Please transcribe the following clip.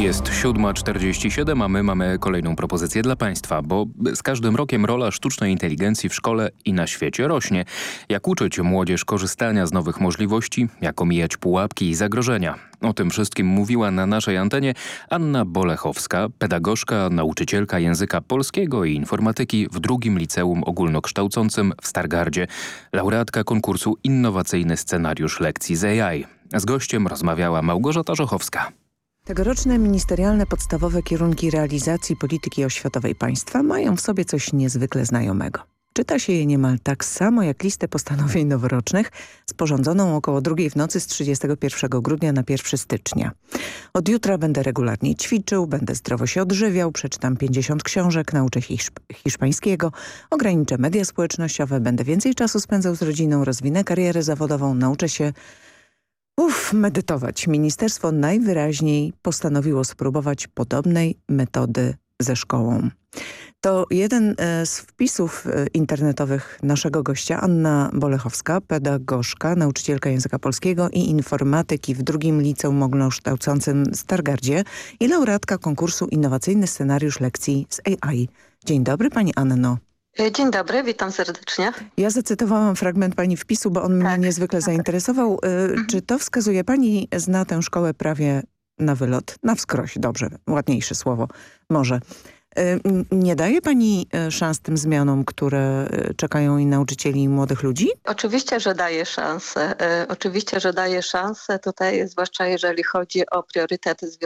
Jest 7:47, a my mamy kolejną propozycję dla Państwa, bo z każdym rokiem rola sztucznej inteligencji w szkole i na świecie rośnie. Jak uczyć młodzież korzystania z nowych możliwości, jak omijać pułapki i zagrożenia. O tym wszystkim mówiła na naszej antenie Anna Bolechowska, pedagogzka, nauczycielka języka polskiego i informatyki w drugim liceum ogólnokształcącym w Stargardzie, laureatka konkursu Innowacyjny Scenariusz Lekcji z AI. Z gościem rozmawiała Małgorzata Żochowska. Tegoroczne ministerialne podstawowe kierunki realizacji polityki oświatowej państwa mają w sobie coś niezwykle znajomego. Czyta się je niemal tak samo jak listę postanowień noworocznych sporządzoną około 2:00 w nocy z 31 grudnia na 1 stycznia. Od jutra będę regularnie ćwiczył, będę zdrowo się odżywiał, przeczytam 50 książek, nauczę hiszpańskiego, ograniczę media społecznościowe, będę więcej czasu spędzał z rodziną, rozwinę karierę zawodową, nauczę się medytować. Ministerstwo najwyraźniej postanowiło spróbować podobnej metody ze szkołą. To jeden z wpisów internetowych naszego gościa, Anna Bolechowska, pedagogzka, nauczycielka języka polskiego i informatyki w drugim liceum ogólnokształcącym w Stargardzie i laureatka konkursu Innowacyjny Scenariusz Lekcji z AI. Dzień dobry pani Anno. Dzień dobry, witam serdecznie. Ja zacytowałam fragment pani wpisu, bo on mnie niezwykle zainteresował. Czy to wskazuje, pani zna tę szkołę prawie na wylot? Na wskroś, dobrze, ładniejsze słowo, może. Nie daje pani szans tym zmianom, które czekają i nauczycieli, i młodych ludzi? Oczywiście, że daje szansę. Oczywiście, że daje szansę tutaj, zwłaszcza jeżeli chodzi o priorytety związane